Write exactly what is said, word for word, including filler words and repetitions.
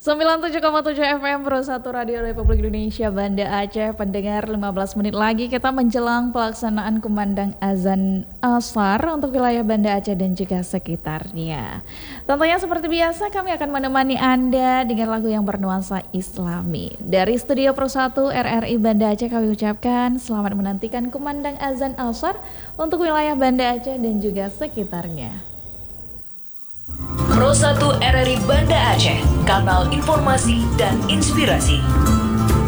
sembilan puluh tujuh koma tujuh F M Pro satu Radio Republik Indonesia Banda Aceh. Pendengar, lima belas menit lagi kita menjelang pelaksanaan kumandang azan asar untuk wilayah Banda Aceh dan juga sekitarnya. Tentunya seperti biasa kami akan menemani Anda dengan lagu yang bernuansa Islami. Dari Studio Pro satu R R I Banda Aceh kami ucapkan selamat menantikan kumandang azan asar untuk wilayah Banda Aceh dan juga sekitarnya. Pro satu R R I Banda Aceh, kanal informasi dan inspirasi.